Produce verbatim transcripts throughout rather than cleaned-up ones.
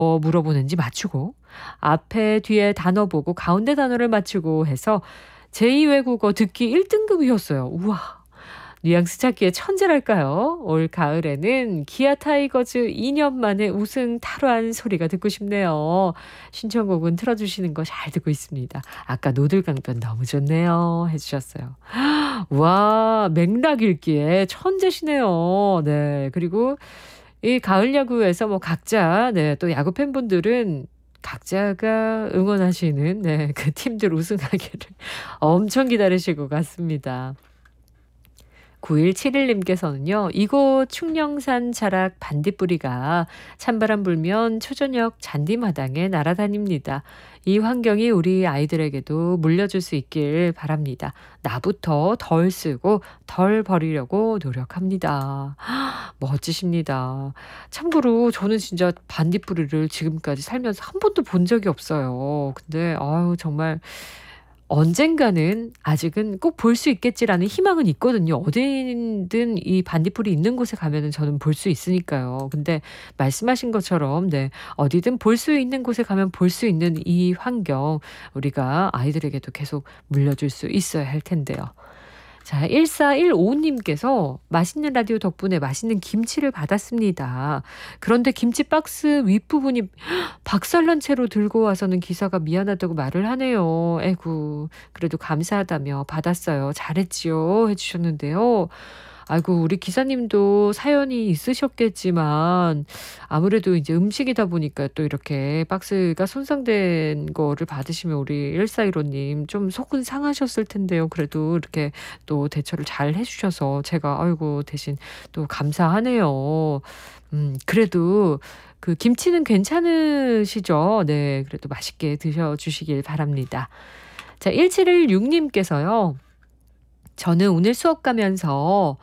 뭐 물어보는지 맞추고 앞에 뒤에 단어 보고 가운데 단어를 맞추고 해서 제이 외국어 듣기 일 등급이었어요. 우와. 뉘앙스 찾기에 천재랄까요? 올 가을에는 기아 타이거즈 이 년 만에 우승 탈환 소리가 듣고 싶네요. 신청곡은 틀어주시는 거 잘 듣고 있습니다. 아까 노들강변 너무 좋네요 해주셨어요. 와, 맥락 읽기에 천재시네요. 네, 그리고 이 가을 야구에서 뭐 각자 네, 또 야구 팬분들은 각자가 응원하시는 네, 그 팀들 우승하기를 엄청 기다리실 것 같습니다. 구일칠일 님께서는요. 이곳 충령산 자락 반딧불이가 찬바람 불면 초저녁 잔디마당에 날아다닙니다. 이 환경이 우리 아이들에게도 물려줄 수 있길 바랍니다. 나부터 덜 쓰고 덜 버리려고 노력합니다. 멋지십니다. 참고로 저는 진짜 반딧불이를 지금까지 살면서 한 번도 본 적이 없어요. 근데 아유 정말 언젠가는 아직은 꼭 볼 수 있겠지라는 희망은 있거든요. 어디든 이 반딧불이 있는 곳에 가면은 저는 볼 수 있으니까요. 근데 말씀하신 것처럼 네, 어디든 볼 수 있는 곳에 가면 볼 수 있는 이 환경 우리가 아이들에게도 계속 물려줄 수 있어야 할 텐데요. 자, 일사일오 님께서 맛있는 라디오 덕분에 맛있는 김치를 받았습니다. 그런데 김치 박스 윗부분이 박살난 채로 들고 와서는 기사가 미안하다고 말을 하네요. 에구, 그래도 감사하다며 받았어요. 잘했지요 해주셨는데요. 아이고, 우리 기사님도 사연이 있으셨겠지만 아무래도 이제 음식이다 보니까 또 이렇게 박스가 손상된 거를 받으시면 우리 일사일오 님 좀 속은 상하셨을 텐데요. 그래도 이렇게 또 대처를 잘 해주셔서 제가 아이고 대신 또 감사하네요. 음, 그래도 그 김치는 괜찮으시죠? 네, 그래도 맛있게 드셔주시길 바랍니다. 자, 일칠일육 님께서요. 저는 오늘 수업 가면서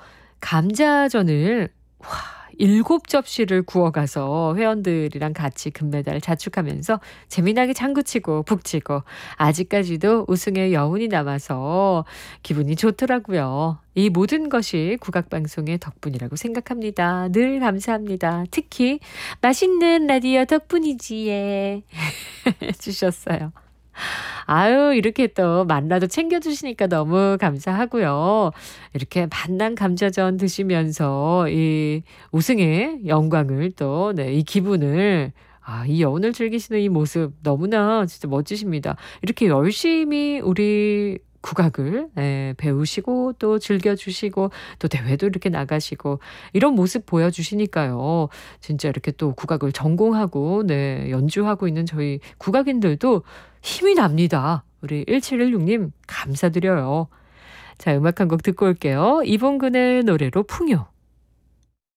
감자전을 와, 일곱 접시를 구워가서 회원들이랑 같이 금메달 자축하면서 재미나게 장구치고 북치고 아직까지도 우승의 여운이 남아서 기분이 좋더라고요. 이 모든 것이 국악방송의 덕분이라고 생각합니다. 늘 감사합니다. 특히 맛있는 라디오 덕분이지에 해주셨어요. 아유, 이렇게 또 만나도 챙겨주시니까 너무 감사하고요. 이렇게 만난 감자전 드시면서 이 우승의 영광을 또, 네, 이 기분을, 아, 이 여운을 즐기시는 이 모습 너무나 진짜 멋지십니다. 이렇게 열심히 우리 국악을 예, 배우시고 또 즐겨주시고 또 대회도 이렇게 나가시고 이런 모습 보여주시니까요. 진짜 이렇게 또 국악을 전공하고 네, 연주하고 있는 저희 국악인들도 힘이 납니다. 우리 일칠일육 님 감사드려요. 자, 음악 한 곡 듣고 올게요. 이봉근의 노래로 풍요.